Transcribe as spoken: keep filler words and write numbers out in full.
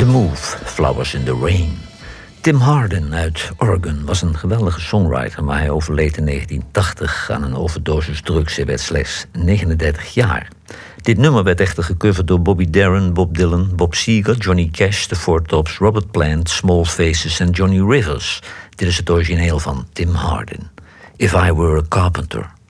The Move, Flowers in the Rain. Tim Hardin uit Oregon was een geweldige songwriter, maar hij overleed in negentien tachtig aan een overdosis drugs. Hij werd slechts negenendertig jaar. Dit nummer werd echter gecoverd door Bobby Darin, Bob Dylan, Bob Seger, Johnny Cash, The Four Tops, Robert Plant, Small Faces en Johnny Rivers. Dit is het origineel van Tim Hardin. If I Were a Carpenter.